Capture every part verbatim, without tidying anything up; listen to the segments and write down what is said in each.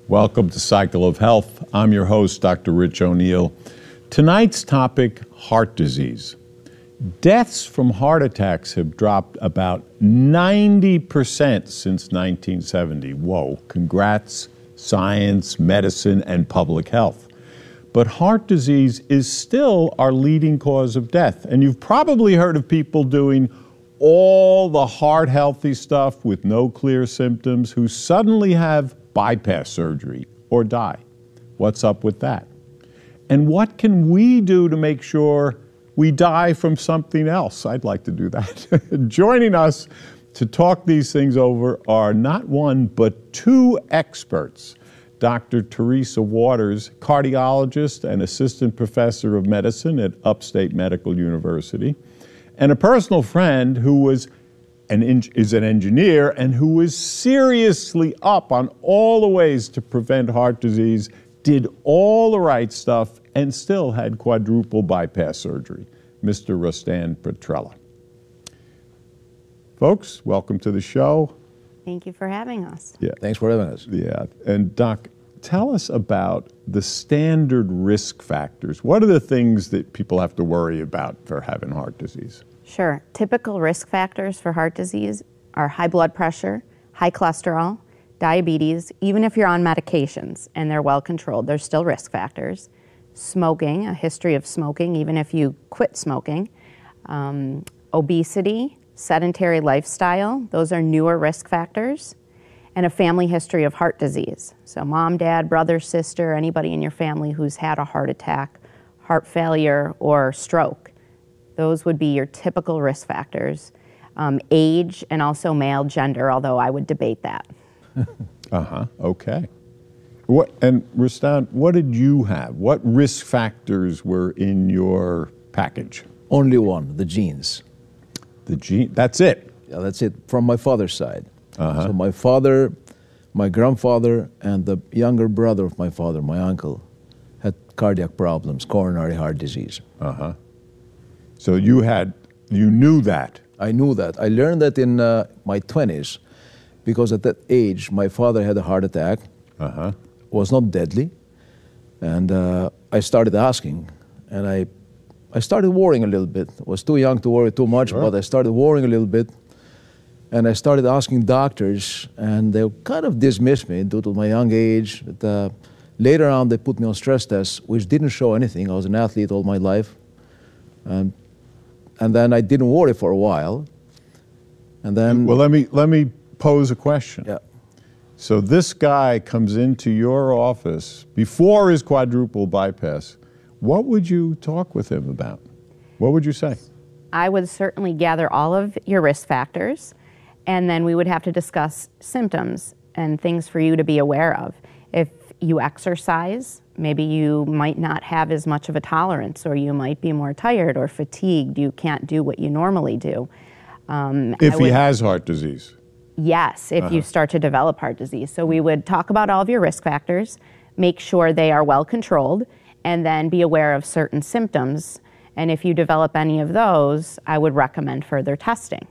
Welcome to Cycle of Health. I'm your host, Doctor Rich O'Neill. Tonight's topic, heart disease. Deaths from heart attacks have dropped about ninety percent since nineteen seventy. Whoa, congrats, science, medicine, and public health. But heart disease is still our leading cause of death. And you've probably heard of people doing all the heart-healthy stuff with no clear symptoms who suddenly have bypass surgery or die. What's up with that? And what can we do to make sure we die from something else? I'd like to do that. Joining us to talk these things over are not one, but two experts. Doctor Teresa Waters, cardiologist and assistant professor of medicine at Upstate Medical University, and a personal friend who was an is an engineer and who was seriously up on all the ways to prevent heart disease, did all the right stuff, and still had quadruple bypass surgery, Mister Rustan Petrella. Folks, welcome to the show. Thank you for having us. Yeah. Thanks for having us. Yeah. And Doc, tell us about the standard risk factors. What are the things that people have to worry about for having heart disease? Sure. Typical risk factors for heart disease are high blood pressure, high cholesterol, diabetes. Even if you're on medications and they're well controlled, they're still risk factors. Smoking, a history of smoking, even if you quit smoking. Um, obesity, sedentary lifestyle, those are newer risk factors. And a family history of heart disease. So mom, dad, brother, sister, anybody in your family who's had a heart attack, heart failure, or stroke. Those would be your typical risk factors. Um, age and also male gender, although I would debate that. Uh-huh, okay. What, and Rustan, what did you have? What risk factors were in your package? Only one, the genes. The gene, that's it? Yeah, that's it, from my father's side. Uh-huh. So my father, my grandfather, and the younger brother of my father, my uncle, had cardiac problems, coronary heart disease. Uh-huh. So you had, you knew that? I knew that. I learned that in uh, my twenties, because at that age, my father had a heart attack. Uh-huh. Was not deadly. And uh, I started asking, and I, I started worrying a little bit. I was too young to worry too much, Sure. but I started worrying a little bit. And I started asking doctors, and they kind of dismissed me due to my young age. But, uh, later on, they put me on stress tests, which didn't show anything. I was an athlete all my life. And, and then I didn't worry for a while. And then... Well, let me, let me pose a question. Yeah. So this guy comes into your office before his quadruple bypass. What would you talk with him about? What would you say? I would certainly gather all of your risk factors, and then we would have to discuss symptoms and things for you to be aware of. If you exercise, maybe you might not have as much of a tolerance, or you might be more tired or fatigued. You can't do what you normally do. Um, If I would, he has heart disease? Yes, if Uh-huh. you start to develop heart disease. So we would talk about all of your risk factors, make sure they are well controlled, and then be aware of certain symptoms. And if you develop any of those, I would recommend further testing.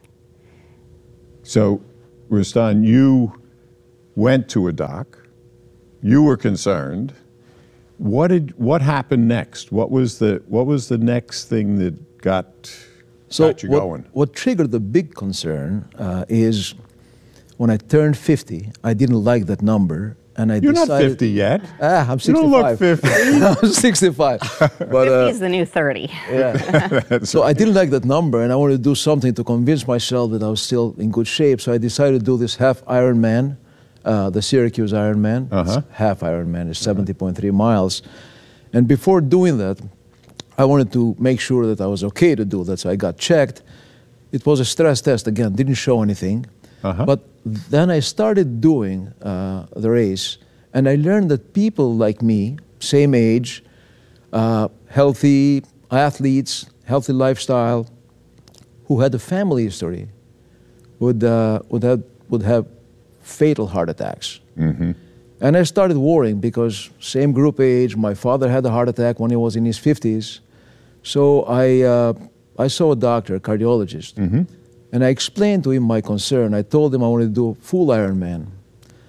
So, Rustan, you went to a doc. You were concerned. What did what happened next? What was the what was the next thing that got, So got you what, going? what triggered the big concern uh, is when I turned fifty, I didn't like that number, and I You're decided... not fifty yet. Ah, I'm You sixty-five. don't look fifty. I'm sixty-five. But, fifty uh, is the new thirty. yeah. So I didn't like that number, and I wanted to do something to convince myself that I was still in good shape. So I decided to do this half Ironman, uh, the Syracuse Ironman. Uh-huh. It's half Ironman is seventy point three miles. And before doing that, I wanted to make sure that I was okay to do that. So I got checked. It was a stress test again, didn't show anything. Uh-huh. But then I started doing uh, the race, and I learned that people like me, same age, uh, healthy athletes, healthy lifestyle, who had a family history, would uh, would have would have fatal heart attacks. Mm-hmm. And I started worrying because same group age. My father had a heart attack when he was in his fifties, so I uh, I saw a doctor, a cardiologist. Mm-hmm. And I explained to him my concern. I told him I wanted to do a full Ironman.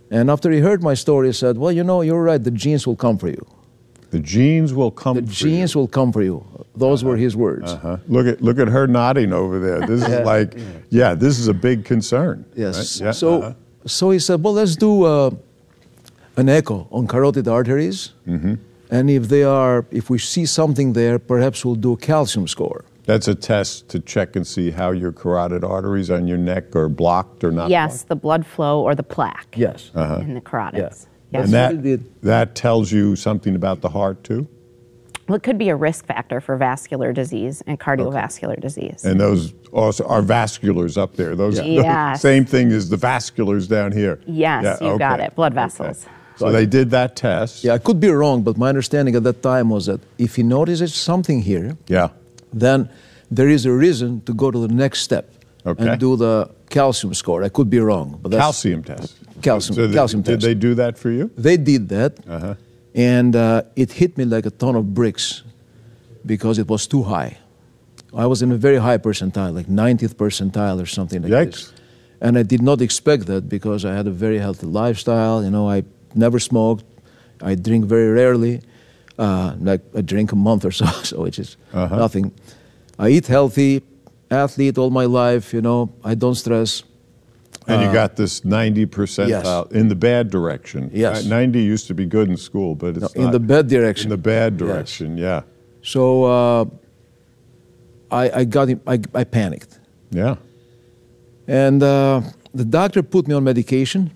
And after he heard my story, he said, well, you know, you're right, the genes will come for you. The genes will come The for genes you. will come for you. Those Uh-huh. were his words. Uh-huh. Look at look at her nodding over there. This is like, yeah, this is a big concern. Yes. right? Yeah, So, uh-huh. so he said, well, let's do uh, an echo on carotid arteries. Mm-hmm. And if they are, if we see something there, perhaps we'll do a calcium score. That's a test to check and see how your carotid arteries on your neck are blocked or not. Yes, the blood flow or the plaque Yes. Uh-huh. in the carotids. Yeah. Yes. And That's that, what it did. that tells you something about the heart too? Well, it could be a risk factor for vascular disease and cardiovascular disease. And those also are vasculars up there. Those Yes. same thing as the vasculars down here. Yes, Yeah, you got okay. it. Blood vessels. So they did that test. Yeah, I could be wrong, but my understanding at that time was that if he notices something here, Yeah. then there is a reason to go to the next step Okay. and do the calcium score. I could be wrong, but that's, Calcium test. Calcium- So they- calcium did test. they do that for you? They did that, Uh-huh. and uh, it hit me like a ton of bricks because it was too high. I was in a very high percentile, like ninetieth percentile or something like Yikes. this. And I did not expect that because I had a very healthy lifestyle. You know, I never smoked. I drink very rarely, uh, like I drink a month or so, so which is Uh-huh. nothing. I eat healthy, athlete all my life. You know, I don't stress. And you got this ninety percentile in the bad direction. Yes. Uh, ninety used to be good in school, but it's in not. the bad direction. In the bad Yes. direction, yeah. So uh, I, I got him, I, I panicked. Yeah. And uh, the doctor put me on medication.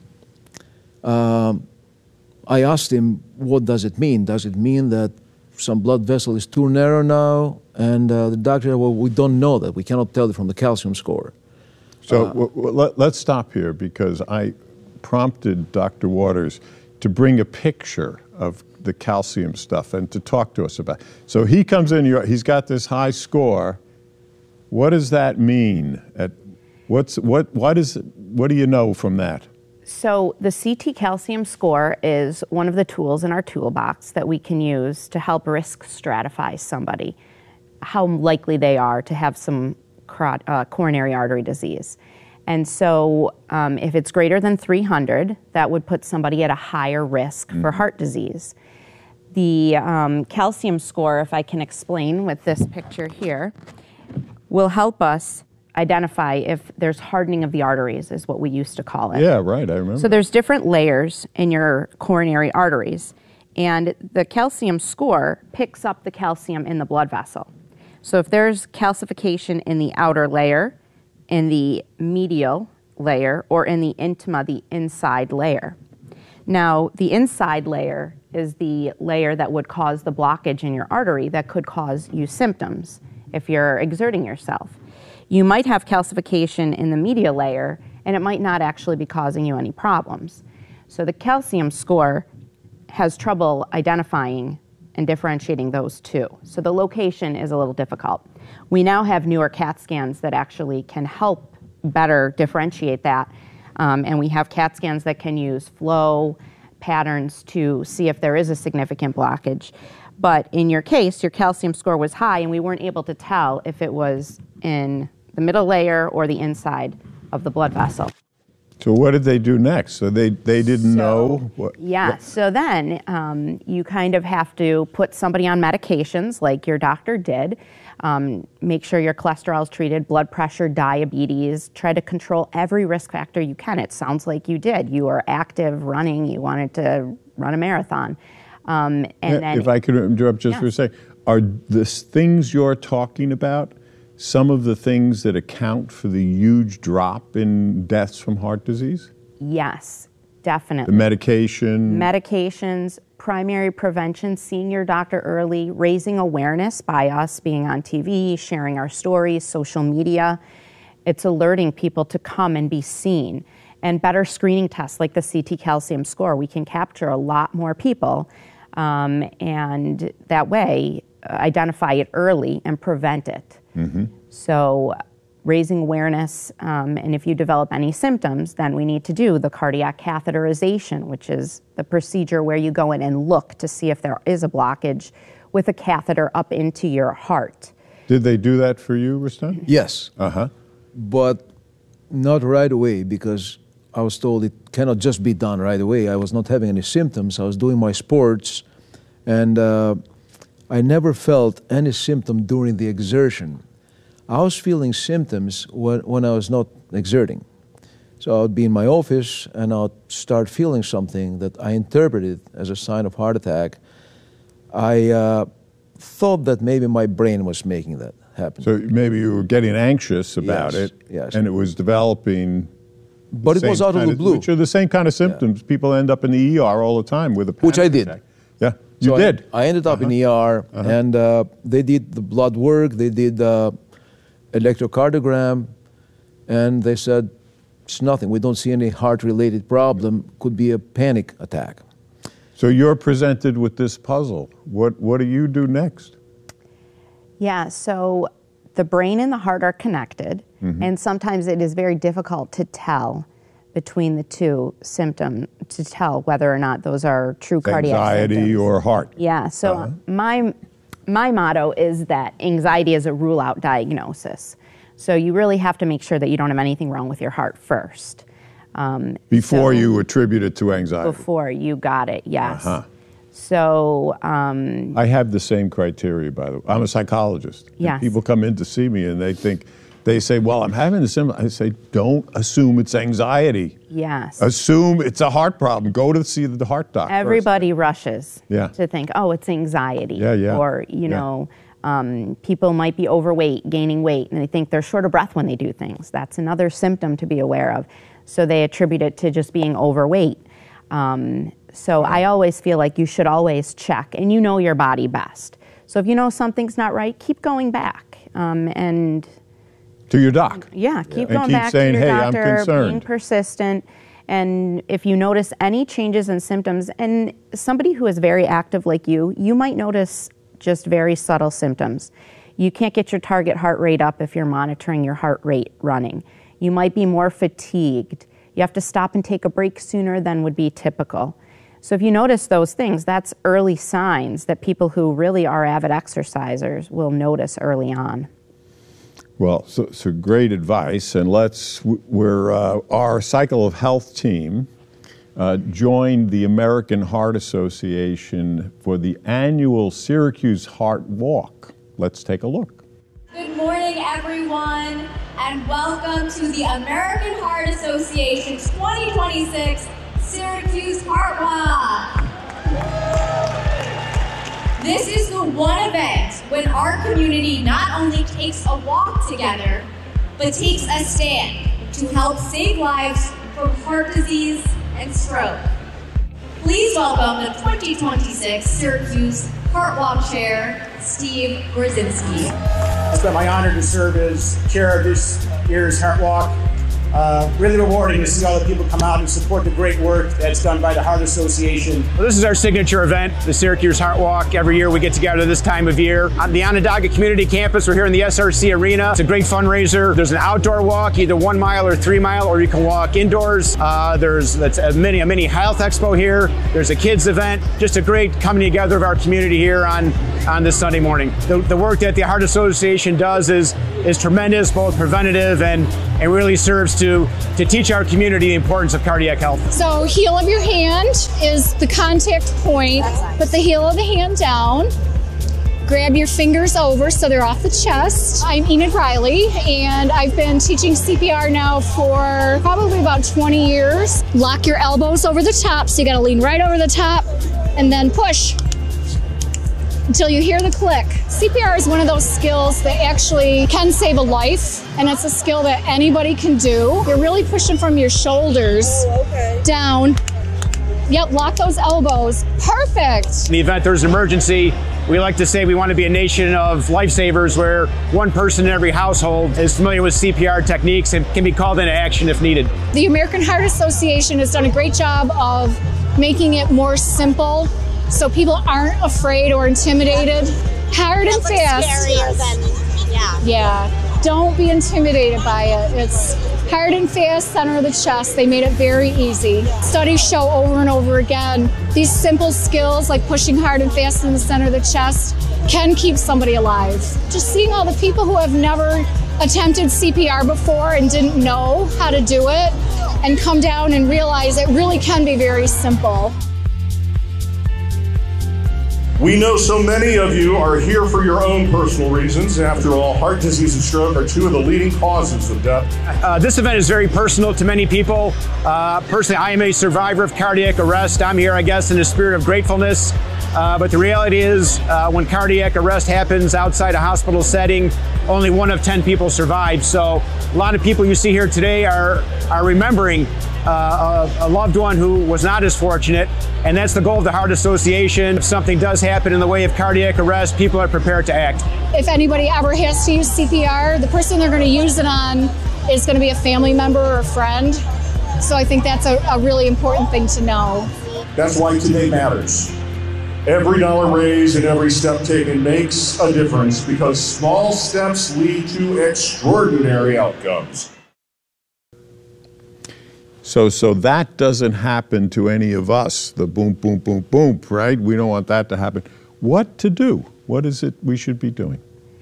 Um, I asked him, what does it mean? Does it mean that some blood vessel is too narrow now? And uh, the doctor said, well, we don't know that. We cannot tell it from the calcium score. So w- w- let, let's stop here because I prompted Doctor Waters to bring a picture of the calcium stuff and to talk to us about it. So he comes in, you're- he's got this high score. What does that mean? At what's what what is what do you know from that? So the C T calcium score is one of the tools in our toolbox that we can use to help risk stratify somebody, how likely they are to have some cor- uh, coronary artery disease. And so um, if it's greater than three hundred, that would put somebody at a higher risk for heart disease. The um, calcium score, if I can explain with this picture here, will help us identify if there's hardening of the arteries, is what we used to call it. Yeah, right. I remember. So there's different layers in your coronary arteries, and the calcium score picks up the calcium in the blood vessel. So if there's calcification in the outer layer, in the medial layer, or in the intima, the inside layer. Now, the inside layer is the layer that would cause the blockage in your artery that could cause you symptoms if you're exerting yourself. You might have calcification in the medial layer, and it might not actually be causing you any problems. So the calcium score has trouble identifying and differentiating those two. So the location is a little difficult. We now have newer CAT scans that actually can help better differentiate that. Um, and we have CAT scans that can use flow patterns to see if there is a significant blockage. But in your case, your calcium score was high, and we weren't able to tell if it was in the middle layer or the inside of the blood vessel. So what did they do next? So they, they didn't So, know what? Yeah, what- so then um, you kind of have to put somebody on medications like your doctor did. Um, make sure your cholesterol is treated, blood pressure, diabetes. Try to control every risk factor you can. It sounds like you did. You were active, running. You wanted to run a marathon. Um, and Yeah, then if I could interrupt just Yeah. for a second, are the things you're talking about some of the things that account for the huge drop in deaths from heart disease? yes, The definitely. medication? Medications, primary prevention, seeing your doctor early, raising awareness by us being on T V, sharing our stories, social media. It's alerting people to come and be seen. And better screening tests like the C T calcium score. We can capture a lot more people, um, and that way uh, identify it early and prevent it. Mm-hmm. So raising awareness, um, and if you develop any symptoms, then we need to do the cardiac catheterization, which is the procedure where you go in and look to see if there is a blockage with a catheter up into your heart. Did they do that for you, Rustam? Yes, Uh-huh. but not right away because I was told it cannot just be done right away. I was not having any symptoms. I was doing my sports, and uh, I never felt any symptom during the exertion. I was feeling symptoms when, when I was not exerting. So I would be in my office, and I would start feeling something that I interpreted as a sign of heart attack. I uh, thought that maybe my brain was making that happen. So maybe you were getting anxious about Yes, it, yes. and it was developing. But it was out of the blue. Which are the same kind of symptoms. Yeah. People end up in the E R all the time with a panic Which I did. attack. Yeah, you so did. I, I ended up uh-huh. in E R, uh-huh. and uh, they did the blood work, they did uh, electrocardiogram, and they said, it's nothing. We don't see any heart-related problem. Could be a panic attack. So you're presented with this puzzle. What, what do you do next? Yeah, so the brain and the heart are connected, mm-hmm. and sometimes it is very difficult to tell between the two symptoms, to tell whether or not those are true cardiac anxiety symptoms. or heart. Yeah, so uh-huh. my, my motto is that anxiety is a rule-out diagnosis. So you really have to make sure that you don't have anything wrong with your heart first. Um, before so you attribute it to anxiety. Before you got it, yes. Uh-huh. So um, I have the same criteria, by the way. I'm a psychologist. Yes. People come in to see me and they think, they say, well, I'm having the symptom. I say, don't assume it's anxiety. Yes. Assume it's a heart problem. Go to see the heart doctor. Everybody first. rushes yeah. to think, oh, it's anxiety. Yeah, yeah. Or, you yeah. know, um, people might be overweight, gaining weight, and they think they're short of breath when they do things. That's another symptom to be aware of. So they attribute it to just being overweight. Um, so I always feel like you should always check, and you know your body best. So if you know something's not right, keep going back. Um, and to your doc. Yeah, keep yeah. going and keep back saying, to your hey, doctor, I'm concerned. being persistent. And if you notice any changes in symptoms, and somebody who is very active like you, you might notice just very subtle symptoms. You can't get your target heart rate up if you're monitoring your heart rate running. You might be more fatigued. You have to stop and take a break sooner than would be typical. So if you notice those things, that's early signs that people who really are avid exercisers will notice early on. Well, so, so great advice, and let's, we're, uh, our Cycle of Health team uh, joined the American Heart Association for the annual Syracuse Heart Walk. Let's take a look. Good morning, everyone, and welcome to the American Heart Association twenty twenty-six Syracuse Heart Walk. This is the one event when our community not only takes a walk together, but takes a stand to help save lives from heart disease and stroke. Please welcome the twenty twenty-six Syracuse Heart Walk Chair, Steve Brzezinski. It's been my honor to serve as chair of this year's Heart Walk. Uh, really rewarding to see all the people come out and support the great work that's done by the Heart Association. Well, this is our signature event, the Syracuse Heart Walk. Every year we get together this time of year. On the Onondaga Community Campus, we're here in the S R C Arena. It's a great fundraiser. There's an outdoor walk, either one mile or three mile, or you can walk indoors. Uh, there's that's a mini, a mini health expo here. There's a kids event. Just a great coming together of our community here on, on this Sunday morning. The, the work that the Heart Association does is, is tremendous, both preventative and, and really serves to To, to teach our community the importance of cardiac health. So heel of your hand is the contact point. Put the heel of the hand down. Grab your fingers over so they're off the chest. I'm Enid Riley, and I've been teaching C P R now for probably about twenty years. Lock your elbows over the top, so you gotta lean right over the top, and then push until you hear the click. C P R is one of those skills that actually can save a life, and it's a skill that anybody can do. You're really pushing from your shoulders oh, okay. down. Yep, lock those elbows. Perfect. In the event there's an emergency, we like to say we want to be a nation of lifesavers where one person in every household is familiar with C P R techniques and can be called into action if needed. The American Heart Association has done a great job of making it more simple so people aren't afraid or intimidated. Hard and fast. Scarier than, yeah. Yeah, don't be intimidated by it. It's hard and fast, center of the chest. They made it very easy. Studies show over and over again, these simple skills like pushing hard and fast in the center of the chest can keep somebody alive. Just seeing all the people who have never attempted C P R before and didn't know how to do it, and come down and realize it really can be very simple. We know so many of you are here for your own personal reasons. After all, heart disease and stroke are two of the leading causes of death. Uh, this event is very personal to many people. Uh, personally, I am a survivor of cardiac arrest. I'm here, I guess, in a spirit of gratefulness. Uh, but the reality is, uh, when cardiac arrest happens outside a hospital setting, only one of ten people survive. So a lot of people you see here today are, are remembering uh, a, a loved one who was not as fortunate. And that's the goal of the Heart Association. If something does happen in the way of cardiac arrest, people are prepared to act. If anybody ever has to use C P R, the person they're going to use it on is going to be a family member or a friend. So I think that's a, a really important thing to know. That's why today matters. Every dollar raised and every step taken makes a difference, because small steps lead to extraordinary outcomes. So, so that doesn't happen to any of us, the boom, boom, boom, boom, right? We don't want that to happen. What to do? What is it we should be doing?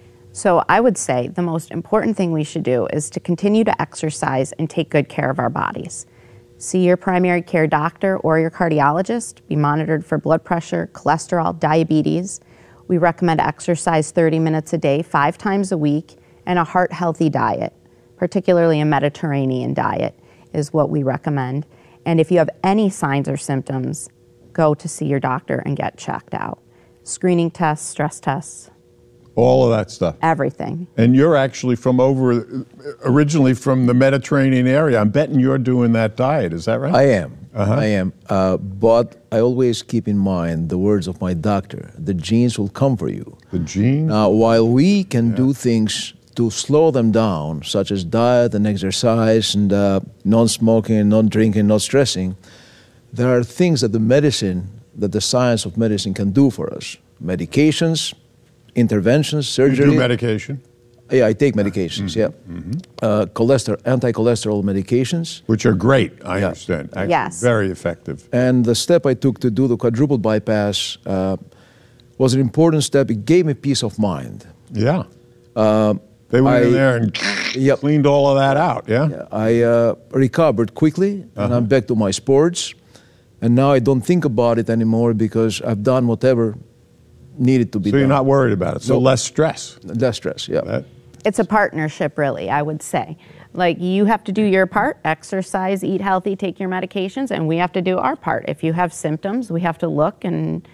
So I would say the most important thing we should do is to continue to exercise and take good care of our bodies. See your primary care doctor or your cardiologist. Be monitored for blood pressure, cholesterol, diabetes. We recommend exercise thirty minutes a day, five times a week, and a heart-healthy diet, particularly a Mediterranean diet is what we recommend. And if you have any signs or symptoms, go to see your doctor and get checked out. Screening tests, stress tests. All of that stuff. Everything. And you're actually from over, originally from the Mediterranean area. I'm betting you're doing that diet. Is that right? I am. Uh-huh. I am. Uh, but I always keep in mind the words of my doctor. The genes will come for you. The genes? Now, while we can yeah. do things to slow them down, such as diet and exercise and uh, non-smoking, non-drinking, not stressing, there are things that the medicine, that the science of medicine can do for us. Medications, interventions, surgery. You do medication? Yeah, I take medications, mm-hmm. yeah. Mm-hmm. Uh, cholesterol, anti-cholesterol medications. Which are great, I yeah. understand. Actually, yes. Very effective. And the step I took to do the quadruple bypass uh, was an important step. It gave me peace of mind. Yeah. Uh, They went I, in there and yep. cleaned all of that out, yeah? yeah I uh, recovered quickly, uh-huh. and I'm back to my sports. And now I don't think about it anymore because I've done whatever needed to be so done. So you're not worried about it. So no. less stress. Less stress, yeah. That, it's a partnership, really, I would say. Like, you have to do your part, exercise, eat healthy, take your medications, and we have to do our part. If you have symptoms, we have to look and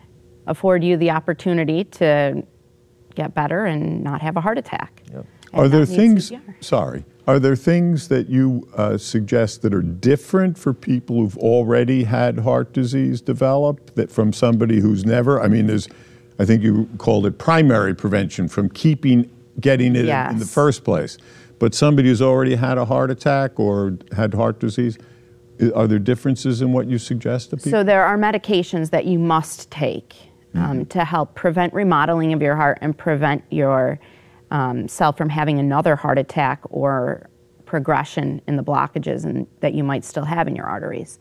afford you the opportunity to get better and not have a heart attack. Yep. Are there things, sorry, are there things that you uh, suggest that are different for people who've already had heart disease develop that from somebody who's never? I mean, there's, I think you called it primary prevention, from keeping, getting it yes. in, in the first place. But somebody who's already had a heart attack or had heart disease, are there differences in what you suggest to people? So there are medications that you must take um, mm-hmm. to help prevent remodeling of your heart and prevent your Um, self from having another heart attack or progression in the blockages and that you might still have in your arteries.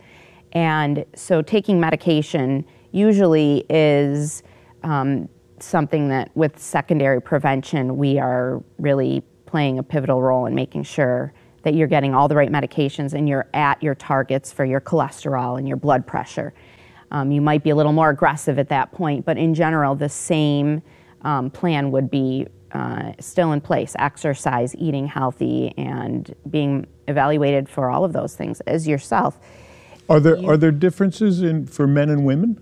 And so taking medication usually is um, something that with secondary prevention we are really playing a pivotal role in making sure that you're getting all the right medications and you're at your targets for your cholesterol and your blood pressure. Um, you might be a little more aggressive at that point, but in general the same um, plan would be Uh, still in place: exercise, eating healthy, and being evaluated for all of those things as yourself. Are there you, are there differences in for men and women?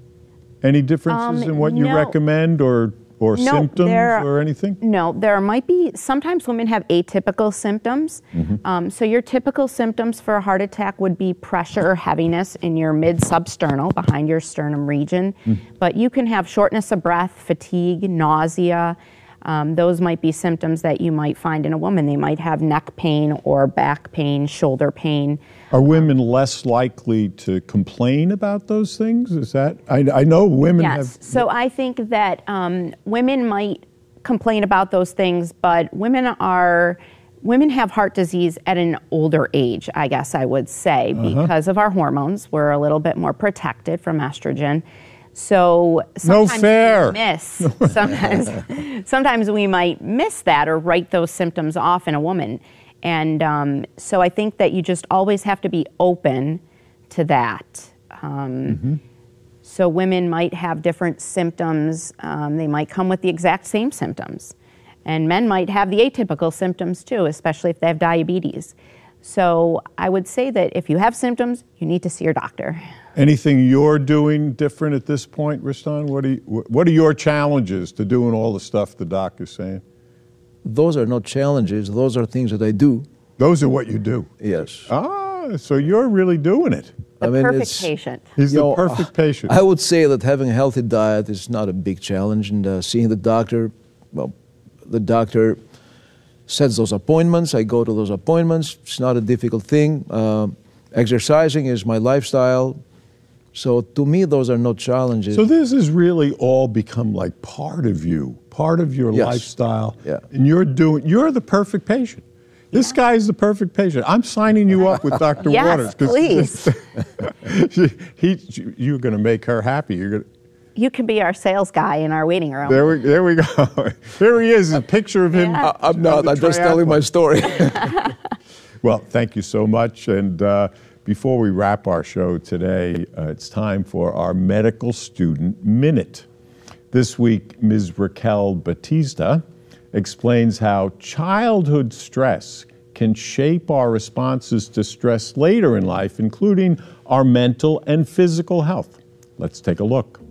Any differences um, in what you no. recommend or or no, symptoms there, or anything? No, there might be. Sometimes women have atypical symptoms. Mm-hmm. Um, so your typical symptoms for a heart attack would be pressure or heaviness in your mid-substernal, behind your sternum region. Mm. But you can have shortness of breath, fatigue, nausea. Um, those might be symptoms that you might find in a woman. They might have neck pain or back pain, shoulder pain. Are women less likely to complain about those things? Is that, I, I know women yes. have... So I think that um, women might complain about those things, but women are, women have heart disease at an older age, I guess I would say, uh-huh. because of our hormones. We're a little bit more protected from estrogen. So sometimes no fair. we miss, sometimes, sometimes we might miss that or write those symptoms off in a woman. And um, so I think that you just always have to be open to that. Um, mm-hmm. So women might have different symptoms. Um, they might come with the exact same symptoms. And men might have the atypical symptoms too, especially if they have diabetes. So I would say that if you have symptoms, you need to see your doctor. Anything you're doing different at this point, Rustan? What are, you, what are your challenges to doing all the stuff the doc is saying? Those are not challenges. Those are things that I do. Those are what you do? Yes. Ah, so you're really doing it. The I mean, perfect patient. He's the know, perfect patient. I would say that having a healthy diet is not a big challenge, and uh, seeing the doctor, well, the doctor sets those appointments. I go to those appointments. It's not a difficult thing. Uh, exercising is my lifestyle. So to me, those are not challenges. So this has really all become like part of you, part of your Yes. lifestyle. Yeah. And you're doing, you're the perfect patient. This guy is the perfect patient. I'm signing you up with Doctor Yes, Waters. 'cause please. he, you're going to make her happy. You're going to, You can be our sales guy in our waiting room. there we, there we go. There he is, a picture of him. Yeah. I, I'm not. the I'm just telling my triathlon. story. Well, thank you so much. And uh, before we wrap our show today, uh, it's time for our Medical Student Minute. This week, Miz Raquel Batista explains how childhood stress can shape our responses to stress later in life, including our mental and physical health. Let's take a look.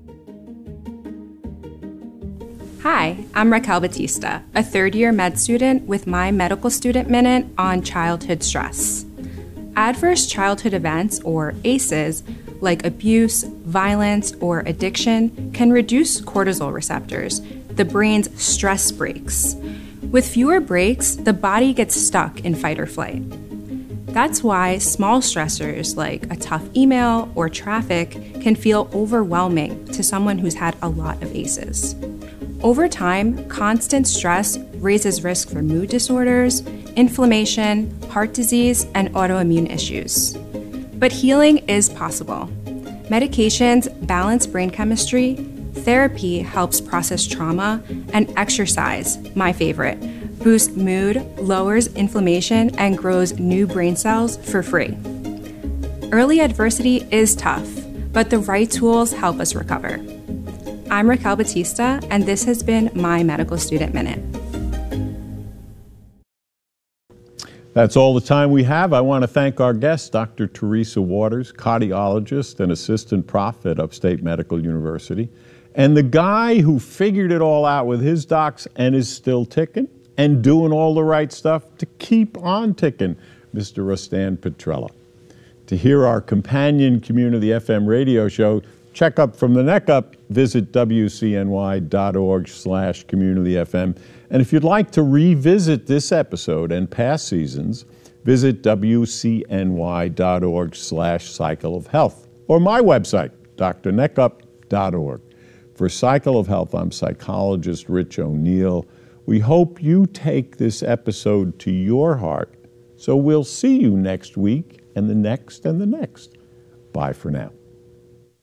Hi, I'm Raquel Batista, a third-year med student with my Medical Student Minute on childhood stress. Adverse childhood events, or A C Es, like abuse, violence, or addiction, can reduce cortisol receptors, the brain's stress brakes. With fewer brakes, the body gets stuck in fight or flight. That's why small stressors like a tough email or traffic can feel overwhelming to someone who's had a lot of A C Es. Over time, constant stress raises risk for mood disorders, inflammation, heart disease, and autoimmune issues. But healing is possible. Medications balance brain chemistry, therapy helps process trauma, and exercise, my favorite, boosts mood, lowers inflammation, and grows new brain cells for free. Early adversity is tough, but the right tools help us recover. I'm Raquel Batista, and this has been my Medical Student Minute. That's all the time we have. I want to thank our guest, Doctor Teresa Waters, cardiologist and assistant prof at Upstate Medical University, and the guy who figured it all out with his docs and is still ticking and doing all the right stuff to keep on ticking, Mister Rustan Petrella. To hear our companion community F M radio show, check up from the neck up, visit W C N Y dot org slash community F M. And if you'd like to revisit this episode and past seasons, visit W C N Y dot org slash cycle of health or my website, D R neckup dot org. For Cycle of Health, I'm psychologist Rich O'Neill. We hope you take this episode to your heart. So we'll see you next week and the next and the next. Bye for now.